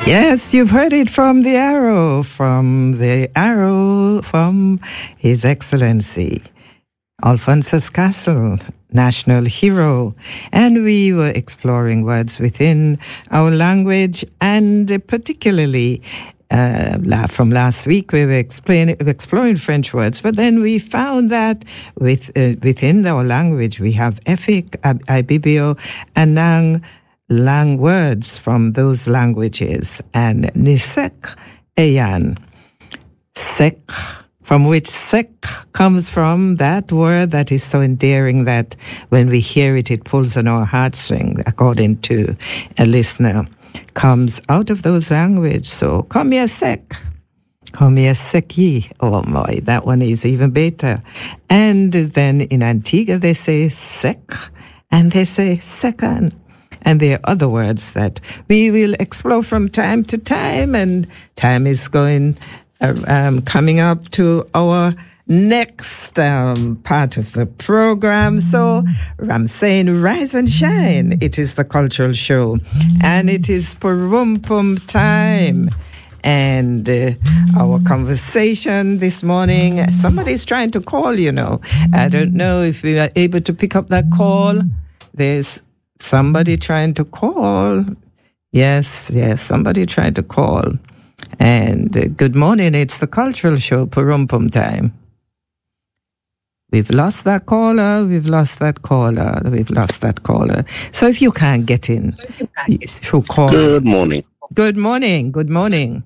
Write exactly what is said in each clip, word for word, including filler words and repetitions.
Yes, you've heard it from the arrow, from the arrow from His Excellency, Alphonsus Castle, national hero. And we were exploring words within our language, and particularly uh, from last week we were explain, exploring French words, but then we found that with, uh, within our language we have Efik, Ibibio, Anang, lang words from those languages, and Nisek Eyan, Sek, from which Sek comes from, that word that is so endearing that when we hear it, it pulls on our heartstring, according to a listener, comes out of those languages. So, come here, Sek. Come here, Seki. Oh, my, that one is even better. And then in Antigua, they say Sek, and they say second. And there are other words that we will explore from time to time, and time is going, uh, um, coming up to our next um, part of the program. So I'm saying rise and shine. It is the cultural show, and it is Purumpum time. And uh, our conversation this morning, somebody's trying to call, you know. I don't know if we are able to pick up that call. There's somebody trying to call. Yes, yes, somebody trying to call. And uh, good morning, it's the cultural show, Purumpum time. We've lost that caller, we've lost that caller, we've lost that caller. So if you can't get in, you call. Good morning. Good morning, good morning.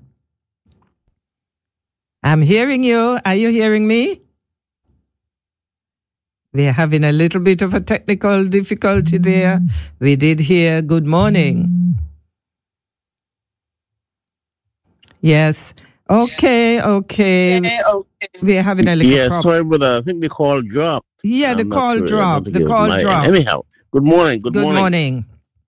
I'm hearing you. Are you hearing me? We're having a little bit of a technical difficulty there. We did hear good morning. Yes. Okay, okay. Okay, okay. We're having a little Yeah, problem. sorry, but uh, I think the call dropped. Yeah, the I'm not call sure. I dropped. don't The think it was call my- dropped. Anyhow, good morning. Good, Good morning. morning.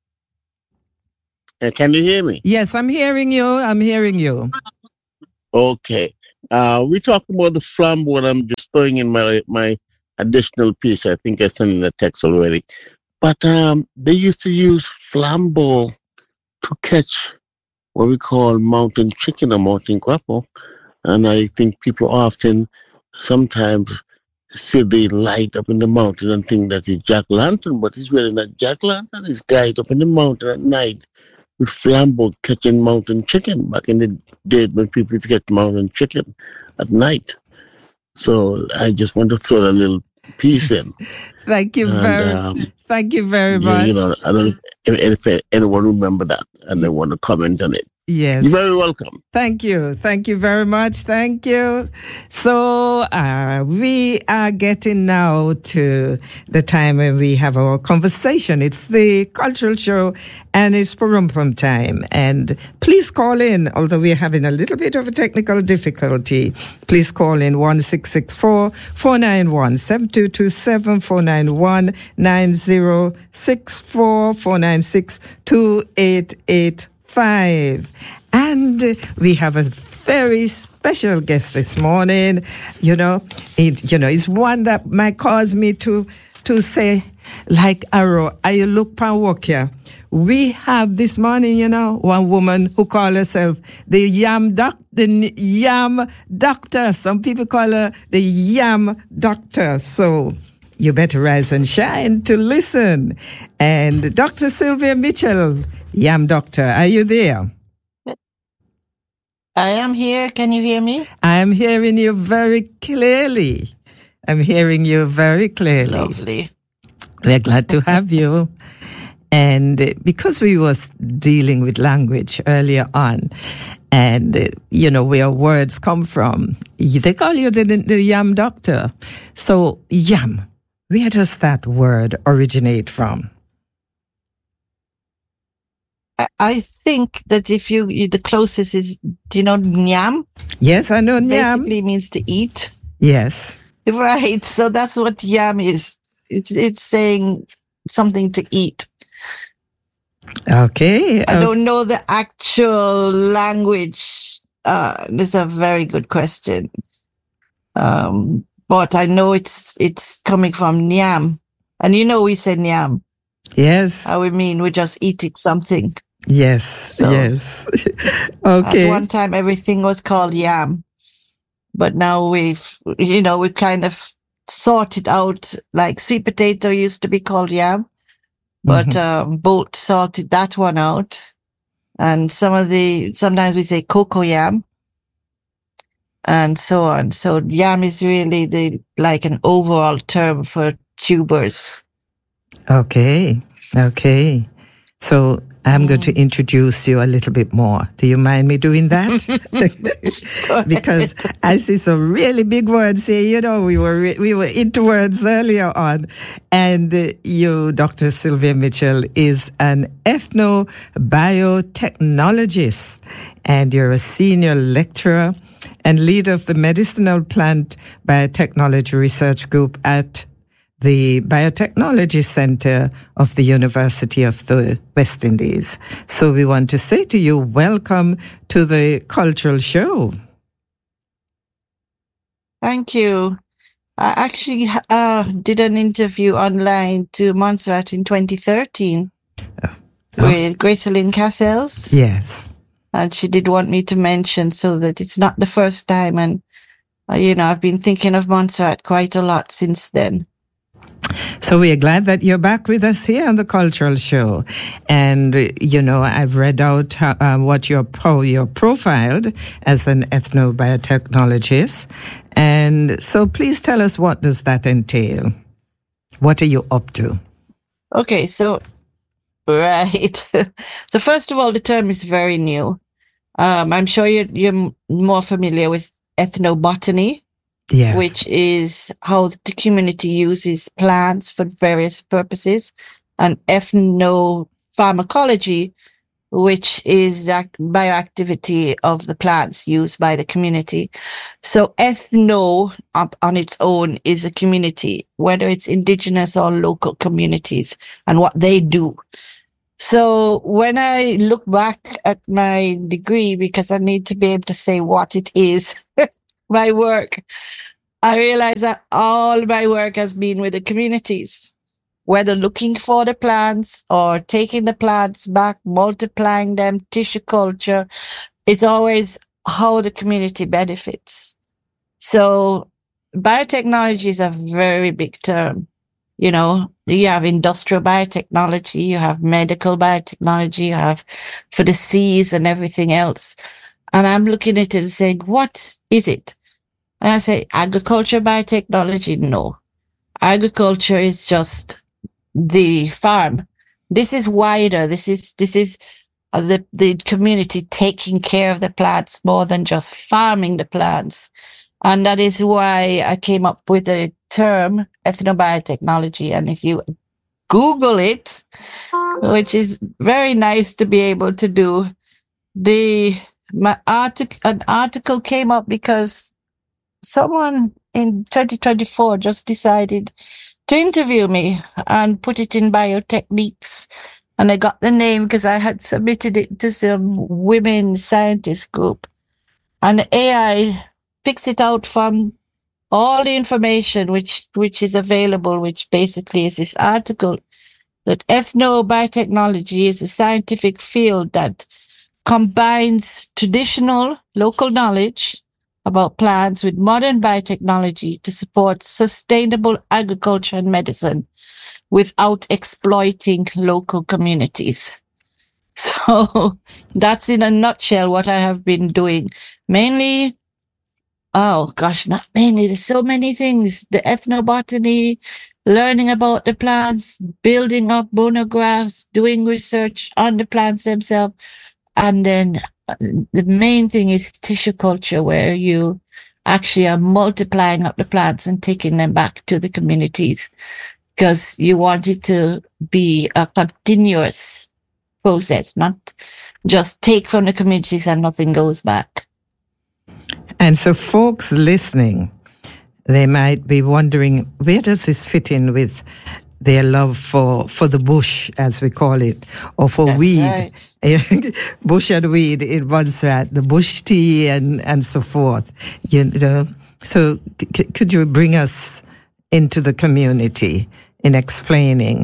Uh, can you hear me? Yes, I'm hearing you. I'm hearing you. Okay. Uh, we talked about the flambeau, and I'm just throwing in my my additional piece. I think I sent in the text already. But um, they used to use flambeau to catch what we call mountain chicken or mountain crapple. And I think people often sometimes see the light up in the mountain and think that it's jack lantern, but it's really not jack lantern. It's guys up in the mountain at night with flambeau catching mountain chicken back in the day when people used to get mountain chicken at night. So I just want to throw that little piece in. Thank you And, very um, thank you very Yeah, much. you know, I don't know if, if anyone remember that and they want to comment on it. Yes. You're very welcome. Thank you. Thank you very much. Thank you. So uh, we are getting now to the time when we have our conversation. It's the cultural show, and it's Purumpum time. And please call in, although we're having a little bit of a technical difficulty. Please call in one six six four, four nine one, seven two two seven, four nine one, nine zero six four, four nine six, two eight eight five. And we have a very special guest this morning. You know, it, you know, it's one that might cause me to to say, like arrow, I look pan walk here. We have this morning, you know, one woman who call herself the yam doc, the yam doctor. Some people call her the yam doctor. So you better rise and shine to listen. And Doctor Sylvia Mitchell, yam doctor, are you there? I am here. Can you hear me? I am hearing you very clearly. I'm hearing you very clearly. Lovely. We're glad to have you. And uh, because we was dealing with language earlier on, and, uh, you know, where words come from, they call you the, the yam doctor. So, yam, where does that word originate from? I- I think that if you, you the closest is, do you know nyam? Yes, I know yam. Basically means to eat. Yes. Right. So that's what yam is. It's it's saying something to eat. Okay. I uh, don't know the actual language. Uh, this is a very good question. Um, but I know it's it's coming from nyam. And you know we say nyam. Yes. How we mean we're just eating something. Yes, So, yes. Okay. At one time, everything was called yam, but now we've, you know, we kind of sorted out. Like sweet potato used to be called yam, but Mhm. um, Bolt sorted that one out. And some of the sometimes we say cocoa yam, and so on. So yam is really the like an overall term for tubers. Okay, okay. So I'm going to Mm. introduce you a little bit more. Do you mind me doing that? Go Because ahead. I see some really big words here. You know, we were re- we were into words earlier on, and uh, you, Doctor Sylvia Mitchell, is an ethnobiotechnologist, and you're a senior lecturer and leader of the Medicinal Plant Biotechnology Research Group at the Biotechnology Center of the University of the West Indies. So we want to say to you, welcome to the Cultural Show. Thank you. I actually uh, did an interview online to Montserrat in twenty thirteen Oh, with Gracelyn Cassels. yes. And she did want me to mention so that it's not the first time. And, uh, you know, I've been thinking of Montserrat quite a lot since then. So we are glad that you're back with us here on the Cultural Show. And, uh, you know, I've read out how, uh, what you're, pro- you're profiled as an ethnobiotechnologist. And so please tell us, what does that entail? What are you up to? Okay, so, right. So first of all, the term is very new. Um, I'm sure you're, you're more familiar with ethnobotany. Yes. Which is how the community uses plants for various purposes, and ethnopharmacology, which is the bioactivity of the plants used by the community. So ethno up on its own is a community, whether it's indigenous or local communities, and what they do. So when I look back at my degree, because I need to be able to say what it is, my work, I realize that all my work has been with the communities, whether looking for the plants or taking the plants back, multiplying them, tissue culture. It's always how the community benefits. So biotechnology is a very big term. You know, you have industrial biotechnology, you have medical biotechnology, you have for the seas and everything else. And I'm looking at it and saying, what is it? And I say, agriculture biotechnology? No. Agriculture is just the farm. This is wider. This is, this is uh, the, the community taking care of the plants more than just farming the plants. And that is why I came up with the term ethnobiotechnology. And if you Google it, which is very nice to be able to do, the, my article, an article came up because someone in twenty twenty-four just decided to interview me and put it in Biotechniques. And I got the name because I had submitted it to some women scientist group. And A I picks it out from all the information which, which is available, which basically is this article that ethnobiotechnology is a scientific field that combines traditional local knowledge about plants with modern biotechnology to support sustainable agriculture and medicine without exploiting local communities. So that's in a nutshell what I have been doing. Mainly, oh gosh, not mainly, there's so many things. The ethnobotany, learning about the plants, building up monographs, doing research on the plants themselves. And then the main thing is tissue culture, where you actually are multiplying up the plants and taking them back to the communities, because you want it to be a continuous process, not just take from the communities and nothing goes back. And so folks listening, they might be wondering, where does this fit in with their love for, for the bush, as we call it, or for That's weed? right. Bush and weed in Montserrat, the bush tea and, and so forth. You know, so c- could you bring us into the community in explaining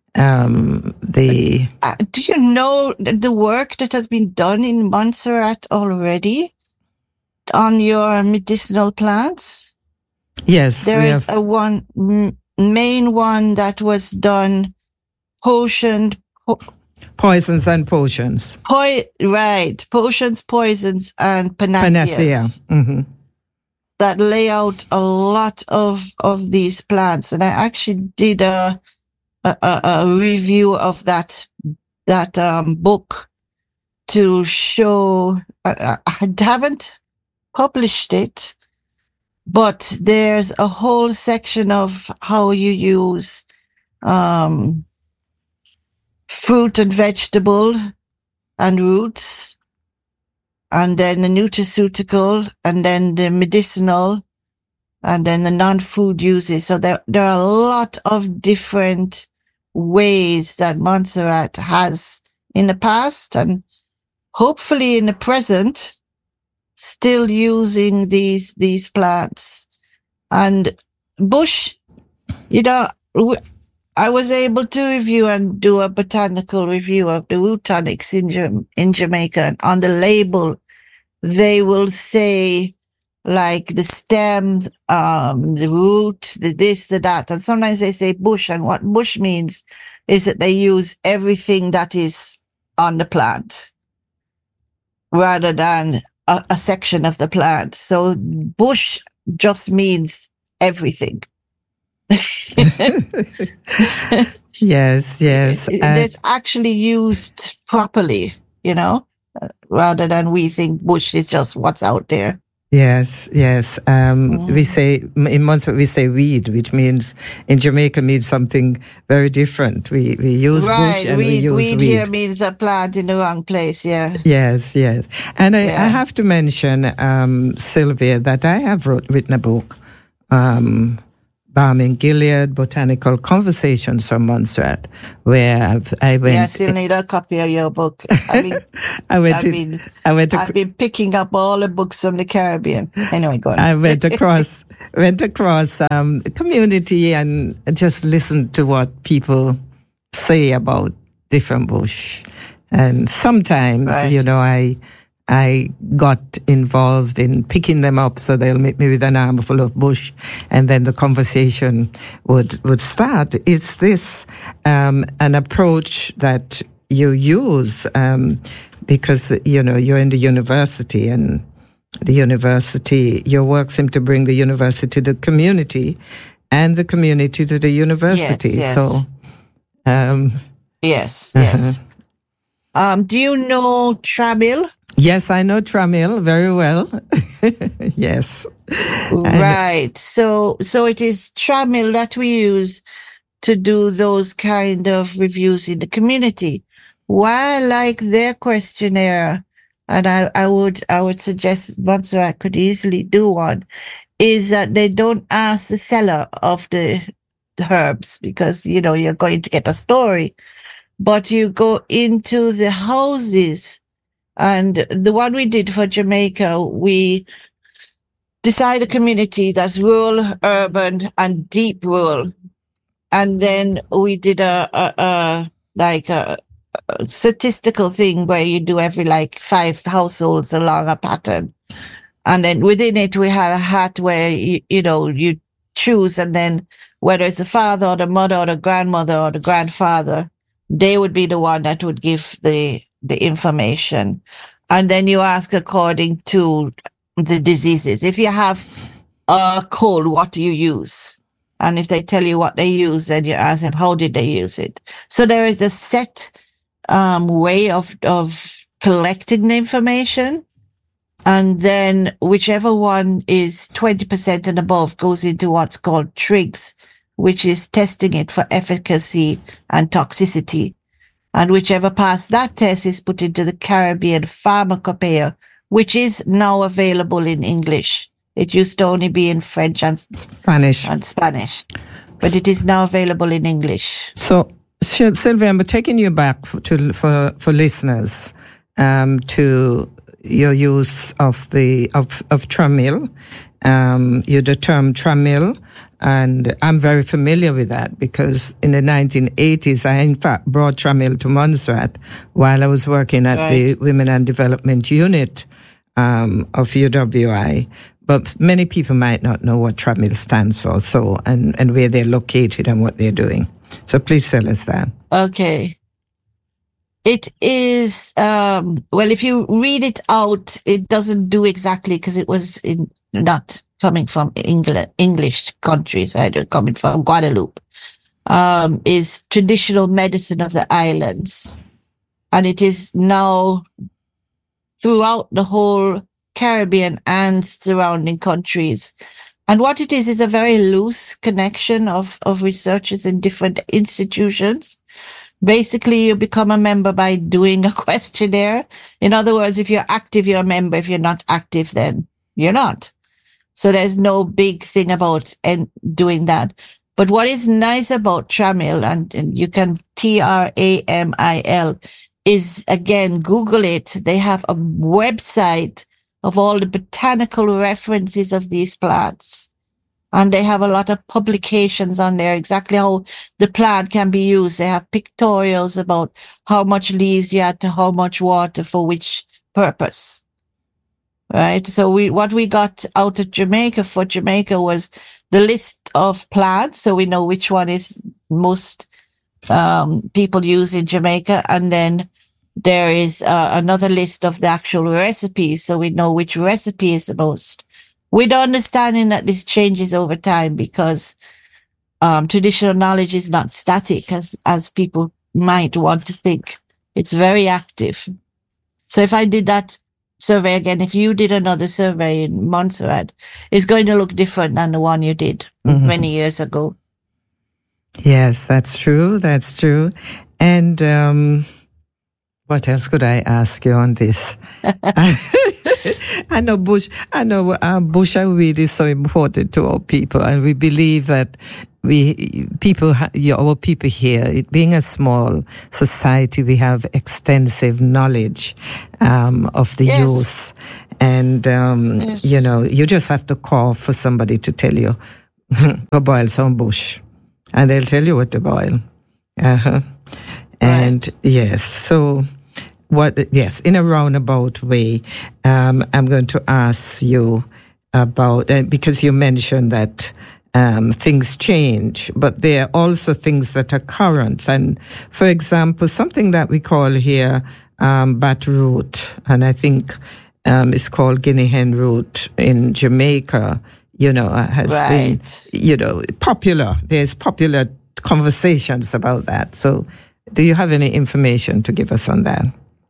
Um, the Uh, do you know th- the work that has been done in Montserrat already on your medicinal plants? yes, There we is have a one m- main one that was done, potion, po- poisons and potions. poi- right, potions, poisons, and Panacea. panaceas hmm that lay out a lot of of these plants. And I actually did a a, a a review of that that um, book to show. I, I haven't published it, but there's a whole section of how you use um, fruit and vegetable and roots, and then the nutraceutical, and then the medicinal, and then the non-food uses. So there, there are a lot of different ways that Montserrat has in the past and hopefully in the present still using these these plants. And Bush, you know, I was able to review and do a botanical review of the root tonics in, Jam- in Jamaica. And on the label, they will say like the stem, um, the root, the this, the that. And sometimes they say bush. And what bush means is that they use everything that is on the plant rather than a, a section of the plant. So bush just means everything. yes, yes. It- Uh, it's actually used properly, you know, uh, rather than we think bush is just what's out there. yes, yes. Um, Mm. We say in Montserrat we say weed, which means in Jamaica means something very different. We we use bush Right, and we weed, use weed weed. here means a plant in the wrong place, yeah. Yes, yes. And I, Yeah. I have to mention, um, Sylvia, that I have wrote, written a book, um, Balm in Gilead, Botanical Conversations from Montserrat, where I've, I went. Yeah, I still need a copy of your book. I mean, I went. I've to, been, I went. To, I've been picking up all the books from the Caribbean. Anyway, go on. I went across. went across um, community and just listened to what people say about different bush, and sometimes, Right. you know, I. I got involved in picking them up, so they'll meet me with an armful of bush, and then the conversation would would start. Is this um, an approach that you use? Um, because you know you're in the university, and the university, your work seemed to bring the university to the community, and the community to the university. Yes, yes. So, um, Yes, yes. Um, do you know Tramil? yes, I know Tramil very well. Yes. Right. So, so it is Tramil that we use to do those kind of reviews in the community. Why I like their questionnaire, and I, I would, I would suggest Montserrat could easily do one, is that they don't ask the seller of the, the herbs because, you know, you're going to get a story, but you go into the houses. And the one we did for Jamaica, we decide a community that's rural, urban, and deep rural. And then we did a, a, a like a, a statistical thing where you do every like five households along a pattern. And then within it, we had a hat where, you, you know, you choose, and then whether it's the father or the mother or the grandmother or the grandfather, they would be the one that would give the the information. And then you ask according to the diseases. If you have a cold, what do you use? And if they tell you what they use, then you ask them, how did they use it? So there is a set um, way of, of collecting the information. And then whichever one is twenty percent and above goes into what's called trigs, which is testing it for efficacy and toxicity. And whichever passed that test is put into the Caribbean Pharmacopoeia, which is now available in English. It used to only be in French and Spanish. and Spanish, but it is now available in English. So, Sil- Sylvia, I'm taking you back for, to, for, for listeners um, to your use of the of, of Tramil. Um, you the term Tramil. And I'm very familiar with that because in the nineteen eighties, I in fact brought Tramil to Montserrat while I was working at Right. the Women and Development Unit um, of U W I. But many people might not know what Tramil stands for, so and, and where they're located and what they're doing. So please tell us that. Okay. It is, um, well, if you read it out, it doesn't do exactly because it was in, not coming from England, English countries, right? Coming from Guadeloupe, um, is traditional medicine of the islands. And it is now throughout the whole Caribbean and surrounding countries. And what it is, is a very loose connection of, of researchers in different institutions. Basically, you become a member by doing a questionnaire. In other words, if you're active, you're a member. If you're not active, then you're not. So there's no big thing about and doing that. But what is nice about Tramil, and, and you can T R A M I L, is again, Google it. They have a website of all the botanical references of these plants. And they have a lot of publications on there, exactly how the plant can be used. They have pictorials about how much leaves you add to how much water for which purpose. Right. So we, what we got out of Jamaica for Jamaica was the list of plants. So we know which one is most, um, people use in Jamaica. And then there is uh, another list of the actual recipes. So we know which recipe is the most. With understanding that this changes over time because um, traditional knowledge is not static as, as people might want to think. It's very active. So if I did that survey again, if you did another survey in Montserrat, it's going to look different than the one you did mm-hmm. many years ago. Yes, that's true. That's true. And um, what else could I ask you on this? I know bush. I know uh, bush and weed is so important to our people, and we believe that we people, our people here, it being a small society, we have extensive knowledge um, of the yes. use, and um, yes. you know, you just have to call for somebody to tell you go boil some bush, and they'll tell you what to boil. Uh-huh. And right. yes, so. What? Yes, in a roundabout way, um, I'm going to ask you about, uh, because you mentioned that um, things change, but there are also things that are current. And for example, something that we call here um, bat root, and I think um, it's called guinea hen root in Jamaica, you know, has right. been, you know, popular. There's popular conversations about that. So do you have any information to give us on that?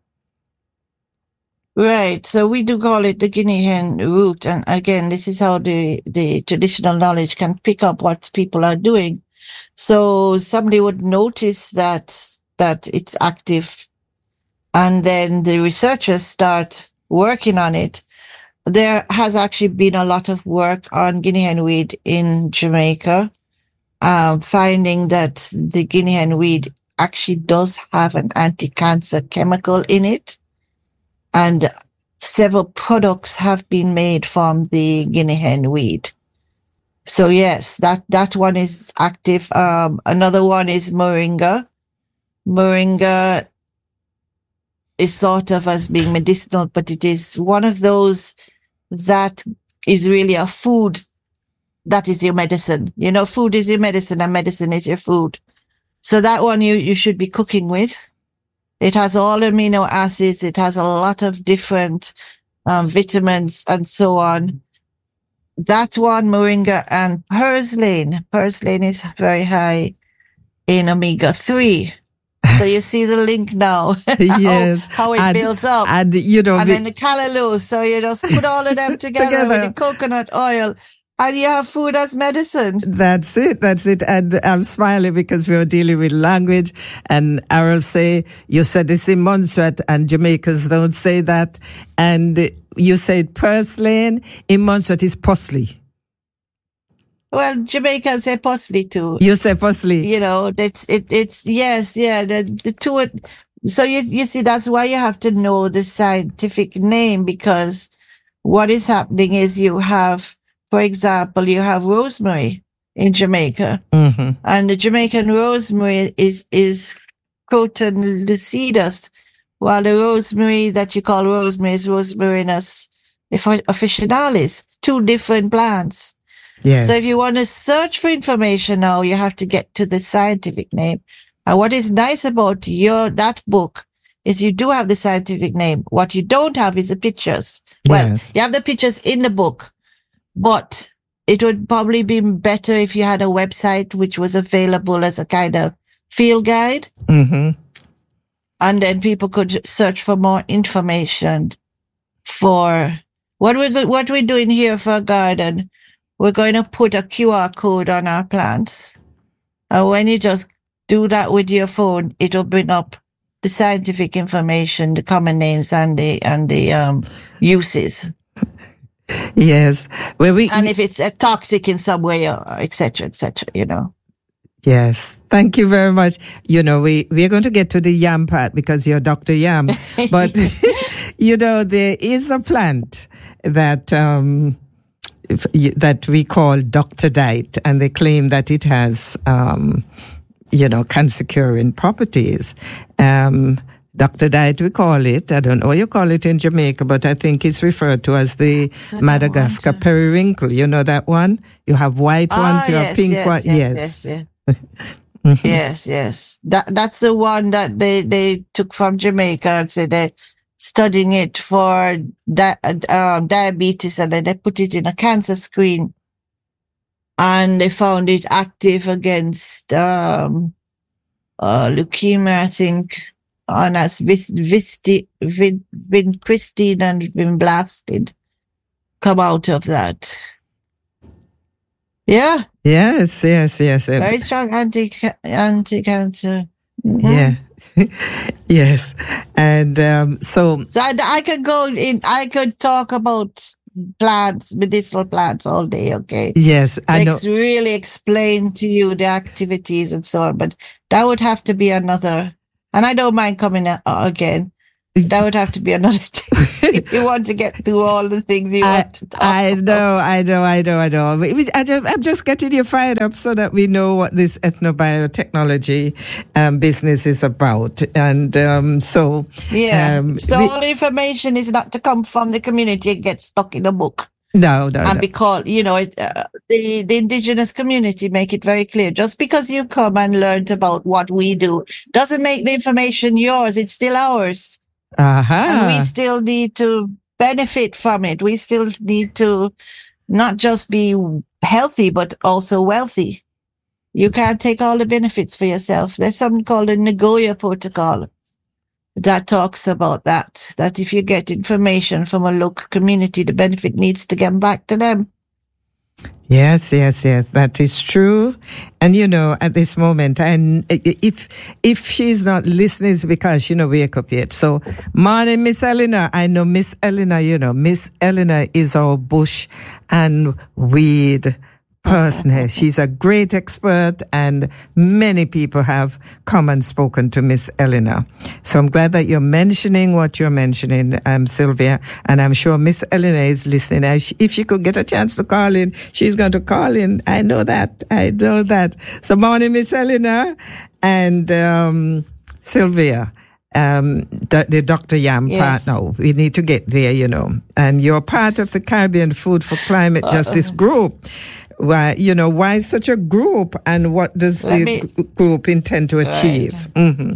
Right. So we do call it the guinea hen root. And again, this is how the, the traditional knowledge can pick up what people are doing. So somebody would notice that, that it's active, and then the researchers start working on it. There has actually been a lot of work on guinea hen weed in Jamaica, um, finding that the guinea hen weed actually does have an anti-cancer chemical in it. And several products have been made from the guinea hen weed. So yes, that, that one is active. Um, another one is moringa. Moringa is sort of as being medicinal, but it is one of those that is really a food that is your medicine. You know, food is your medicine and medicine is your food. So that one you, you should be cooking with. It has all amino acids. It has a lot of different um, vitamins and so on. That one, moringa, and purslane. Purslane is very high in omega three. So you see the link now. Yes. how, how it and, builds up. And, you know, and the, then the callaloo. So you just put all of them together, together with the coconut oil. And you have food as medicine. That's it. That's it. And I'm smiling because we are dealing with language. And I will say, you said this in Montserrat, and Jamaicans don't say that. And you said purslane. In Montserrat is pusley. Well, Jamaicans say pusley too. You say pusley. You know, it's, it, it's, yes, yeah, the, the two. So you, you see, that's why you have to know the scientific name, because what is happening is you have, for example, you have rosemary. in Jamaica. Mm-hmm. And the Jamaican rosemary is, is Croton lucidus, while the rosemary that you call rosemary is Rosmarinus officinalis, two different plants. Yes. So if you want to search for information now, you have to get to the scientific name. And what is nice about your that book is you do have the scientific name. What you don't have is the pictures. Well, Yes. you have the pictures in the book, but it would probably be better if you had a website which was available as a kind of field guide. Mm-hmm. And then people could search for more information for what we're, what we're doing here for a garden. We're going to put a Q R code on our plants. And when you just do that with your phone, it'll bring up the scientific information, the common names and the, and the, um, uses. Yes. Well, we, and if it's uh, toxic in some way, or et cetera, et cetera, you know. Yes. Thank you very much. You know, we, we're going to get to the yam part because you're Doctor Yam. But, you know, there is a plant that, um, if, that we call Doctor Diet, and they claim that it has, um, you know, cancer curing properties. Um, Doctor Diet, we call it. I don't know what you call it in Jamaica, but I think it's referred to as the so Madagascar periwinkle. You know that one? You have white ah, ones, you yes, have pink yes, ones. Yes, Yes. yes, yes. Mm-hmm. Yes, yes. That that's the one that they, they took from Jamaica and said they're studying it for di- um, diabetes, and then they put it in a cancer screen, and they found it active against um, uh, leukemia, I think, and as vis- visti- vin- vincristine and vinblastine come out of that. Yeah. Yes, yes, yes. Very strong anti anti-cancer. Mm-hmm. Yeah. Yes. And um, so... So I, I could go in, I could talk about plants, medicinal plants all day, okay? Yes, I know. It's really explain to you the activities and so on, but that would have to be another, and I don't mind coming uh, again. That would have to be another thing if you want to get through all the things you I, want to talk I about. know, I know, I know, I know. We- we- I just, I'm just getting you fired up so that we know what this ethnobiotechnology um, business is about. And um, so... Yeah. Um, so we, all the information is not to come from the community and get stuck in a book. no, no, And no. because, you know, it, uh, the, the indigenous community make it very clear. Just because you come and learned about what we do doesn't make the information yours. It's still ours. Uh-huh. And we still need to benefit from it. We still need to not just be healthy, but also wealthy. You can't take all the benefits for yourself. There's something called the Nagoya Protocol that talks about that, that if you get information from a local community, the benefit needs to get back to them. Yes, yes, yes, that is true. And, you know, at this moment, and if if she's not listening, it's because she don't wake up yet. So, morning, Miss Eleanor. I know Miss Eleanor, you know, Miss Eleanor is our bush and weed person. She's a great expert, and many people have come and spoken to Miss Eleanor. So I'm glad that you're mentioning what you're mentioning, um, Sylvia, and I'm sure Miss Eleanor is listening. If she, if she could get a chance to call in, she's going to call in. I know that. I know that. So morning, Miss Eleanor and um, Sylvia. Um, the, the Doctor Yam Yes. part now. We need to get there, you know. And you're part of the Caribbean Food for Climate Justice group. Why, you know, why such a group, and what does Let the me- g- group intend to achieve? Mm-hmm.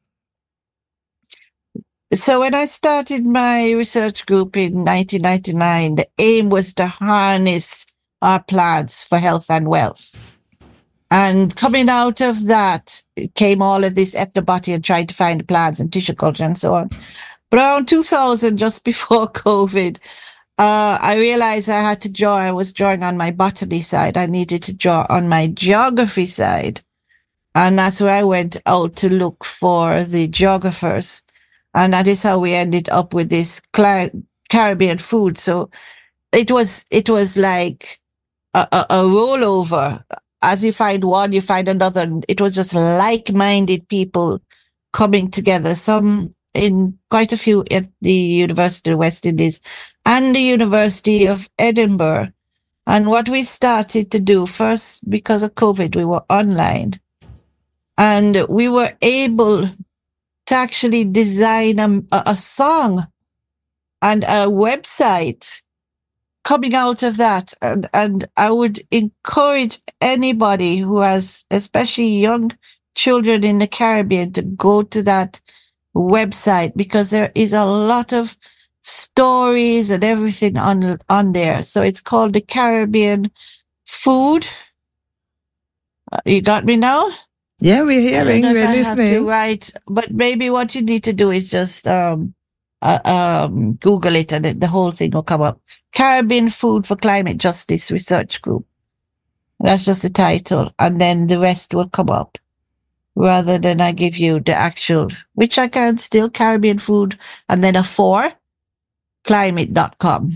So when I started my research group in nineteen ninety-nine, the aim was to harness our plants for health and wealth. And coming out of that came all of this ethnobotany and trying to find plants and tissue culture and so on. But around two thousand, just before COVID, uh, I realized I had to draw. I was drawing on my botany side. I needed to draw on my geography side. And that's where I went out to look for the geographers. And that is how we ended up with this Cla- Caribbean food. So it was, it was like a, a, a rollover. As you find one, you find another. It was just like-minded people coming together. Some in quite a few at the University of West Indies and the University of Edinburgh. And what we started to do first, because of COVID, we were online, and we were able to actually design a, a song and a website coming out of that. And, and I would encourage anybody who has, especially young children in the Caribbean, to go to that website, because there is a lot of stories and everything on on there. So it's called the Caribbean Food. Uh, You got me now? Yeah, we're I don't hearing, know if we're I have to listening. write, but maybe what you need to do is just um, uh, um, Google it, and it, the whole thing will come up. Caribbean Food for Climate Justice Research Group. That's just the title, and then the rest will come up. Rather than I give you the actual, which I can still, Caribbean Food, and then a four, climate dot com.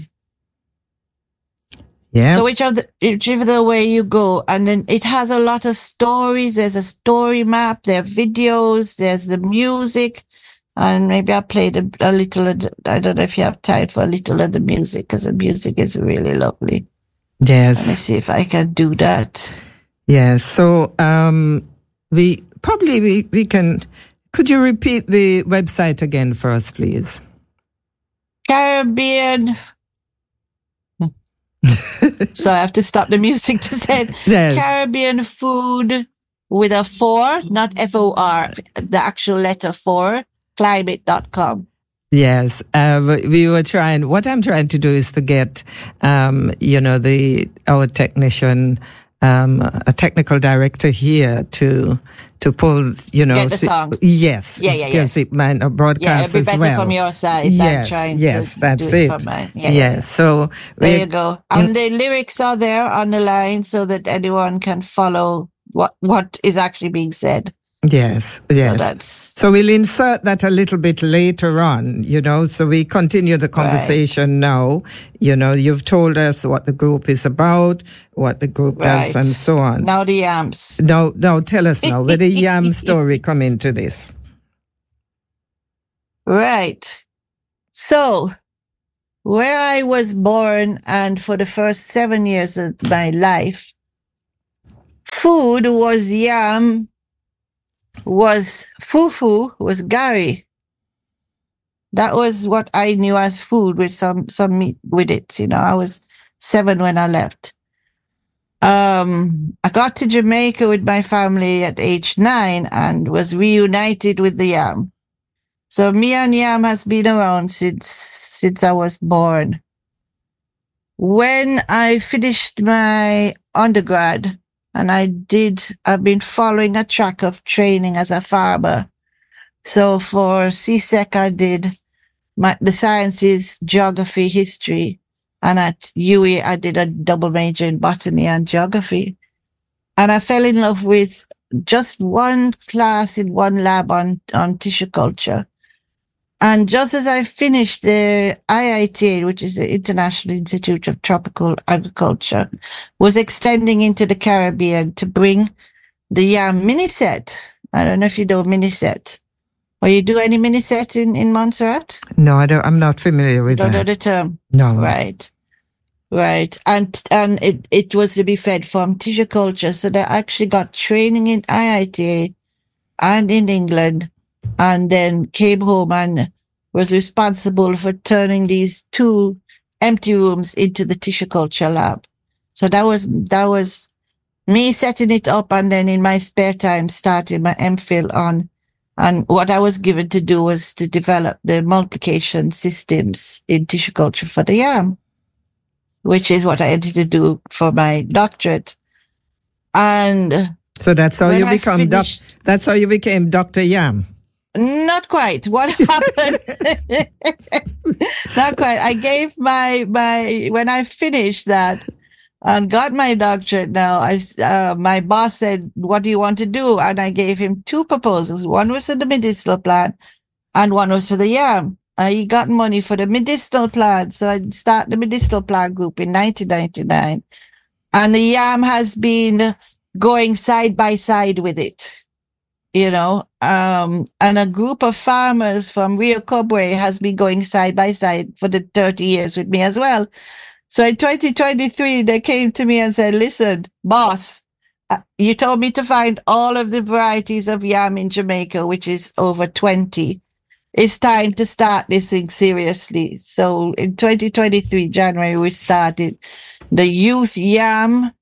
Yeah. So whichever, whichever way you go, and then it has a lot of stories. There's a story map, there are videos, there's the music, and maybe I played a, a little, of the- I don't know if you have time for a little of the music, because the music is really lovely. Let me Yes. see if I can do that. Yes. So um, we probably we, we can. Could you repeat the website again for us, please? Caribbean. So I have to stop the music to say it. Yes. Caribbean Food with a four, not F O R, the actual letter four, climate dot com. Yes, uh, we- we were trying. What I'm trying to do is to get, um, you know, the our technician, um, a technical director here to to pull, you know, Get the si- song. yes, Yeah, yeah, yeah. because it might not Yeah, broadcast it'd be as better well. from your side Yes, than trying yes, to that's do it, it. from mine. Yeah, yes, yeah, yeah. so There we you go. And the lyrics are there on the line so that anyone can follow what what is actually being said. yes, So yes. that's So we'll insert that a little bit later on, you know, so we continue the conversation now. You know, you've told us what the group is about, what the group does, right. and so on. Now the yams. Now, now tell us now, where the yam story come into this? Right. So, where I was born, and for the first seven years of my life, food was yam, was fufu, was gari. That was what I knew as food, with some some meat with it. You know, I was seven when I left. Um, I got to Jamaica with my family at age nine and was reunited with the yam. So me and yam has been around since since I was born. When I finished my undergrad, and I did, I've been following a track of training as a farmer. So for C S E C, I did my, the sciences, geography, history. And at U A, I did a double major in botany and geography. And I fell in love with just one class in one lab on, on tissue culture. And just as I finished the I I T A, which is the International Institute of Tropical Agriculture, was extending into the Caribbean to bring the yam mini set. I don't know if you know mini set. Or you do any mini set in, in Montserrat? No, I don't, I'm not familiar with Don't know that. the term. No. Right. Right. And and it, it was to be fed from tissue culture. So they actually got training in I I T A and in England, and then came home and was responsible for turning these two empty rooms into the tissue culture lab. So that was that was me setting it up, and then in my spare time starting my MPhil on. And what I was given to do was to develop the multiplication systems in tissue culture for the yam, which is what I entered to do for my doctorate. And So that's how when you I become doc- finished- that's how you became Doctor Yam. not quite. What happened? Not quite. I gave my my when I finished that and got my doctorate. Now, I uh, my boss said, "What do you want to do?" And I gave him two proposals. One was for the medicinal plant, and one was for the yam. Uh, he got money for the medicinal plant, so I started the medicinal plant group in nineteen ninety-nine, and the yam has been going side by side with it. You know, um, and a group of farmers from Rio Cobre has been going side by side for the thirty years with me as well. So in twenty twenty-three, they came to me and said, listen, boss, uh, you told me to find all of the varieties of yam in Jamaica, which is over twenty. It's time to start this thing seriously. So in twenty twenty-three, January, we started the Youth Yam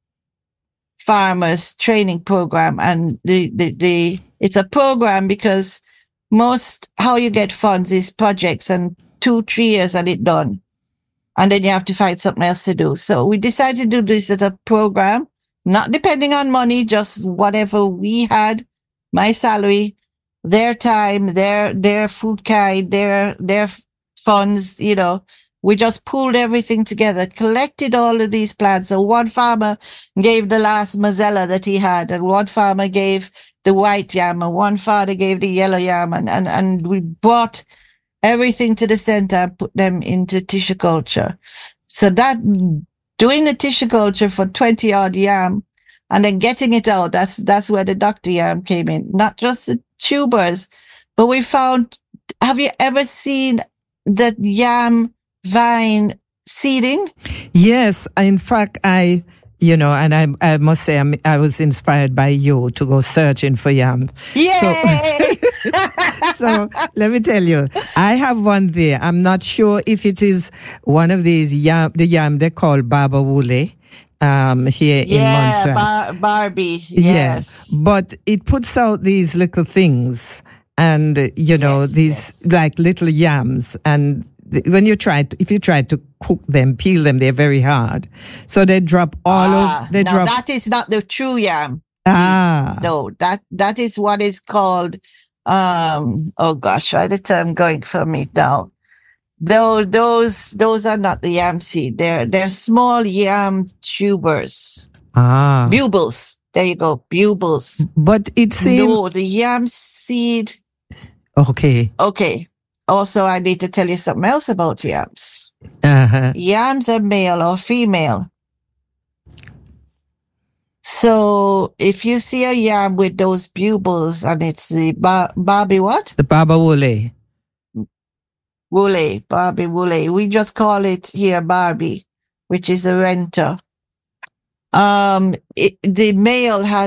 Farmers Training Program. And the, the, the it's a program because most how you get funds is projects and two, three years and it done. And then you have to find something else to do. So we decided to do this as a program, not depending on money, just whatever we had, my salary, their time, their their food kind, their their funds, you know. We just pulled everything together, collected all of these plants. So one farmer gave the last Mozella that he had, and one farmer gave the white yam, and one farmer gave the yellow yam, and, and, and we brought everything to the center and put them into tissue culture. So that doing the tissue culture for twenty odd yam and then getting it out, that's that's where the Doctor Yam came in. Not just the tubers, but we found, have you ever seen the yam vine seeding? Yes, in fact, I, you know, and I, I must say, I'm, I was inspired by you to go searching for yam. Yay! So, so let me tell you, I have one there. I'm not sure if it is one of these yam, the yam they call Baba Wule. Um, here yeah, in Montserrat. Bar- Barbie. Yes. Yes. But it puts out these little things and, uh, you know, Yes, these yes. like little yams. And th- when you try to, if you try to cook them, peel them, they're very hard. So they drop all Ah, of, they now drop. that is not the true yam. Ah. No, that that is what is called, um, oh gosh, why the term going for me now? Those, those, those are not the yam seed. They're, they're small yam tubers. Ah. Bugles. There you go. Bugles. But it seems. No, the yam seed. Okay. Okay. Also, I need to tell you something else about yams. Uh-huh. Yams are male or female. So if you see a yam with those bugles and it's the ba- Barbie what? The Baba Wule. Wule, Barbie Wule. We just call it here Barbie, which is a renter. Um, it, the male has